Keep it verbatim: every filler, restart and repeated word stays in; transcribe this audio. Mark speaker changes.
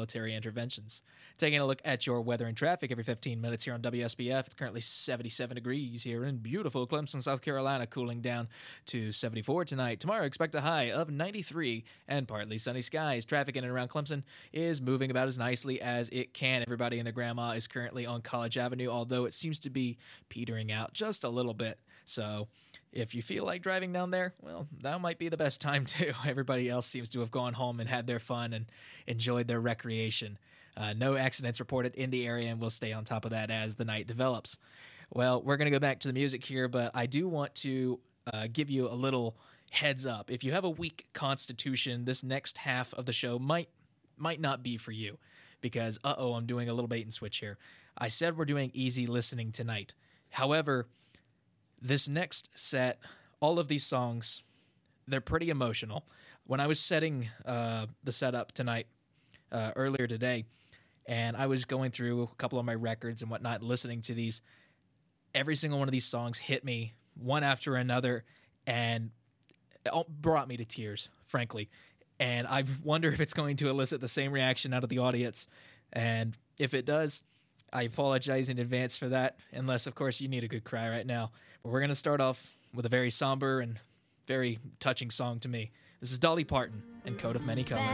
Speaker 1: military interventions. Taking a look at your weather and traffic every fifteen minutes here on W S B F. It's currently seventy-seven degrees here in beautiful Clemson, South Carolina, cooling down to seventy-four tonight. Tomorrow, expect a high of ninety-three and partly sunny skies. Traffic in and around Clemson is moving about as nicely as it can. Everybody and their grandma is currently on College Avenue, although it seems to be petering out just a little bit. So if you feel like driving down there, well, that might be the best time too. Everybody else seems to have gone home and had their fun and enjoyed their recreation. Uh, no accidents reported in the area, and we'll stay on top of that as the night develops. Well, we're going to go back to the music here, but I do want to uh, give you a little heads up. If you have a weak constitution, this next half of the show might might not be for you because, uh-oh, I'm doing a little bait and switch here. I said we're doing easy listening tonight. However, this next set, all of these songs, they're pretty emotional. When I was setting uh, the setup tonight, uh, earlier today, and I was going through a couple of my records and whatnot, listening to these, every single one of these songs hit me one after another and it brought me to tears, frankly. And I wonder if it's going to elicit the same reaction out of the audience. And if it does, I apologize in advance for that, unless, of course, you need a good cry right now. But we're going to start off with a very somber and very touching song to me. This is Dolly Parton and Coat of Many Colors.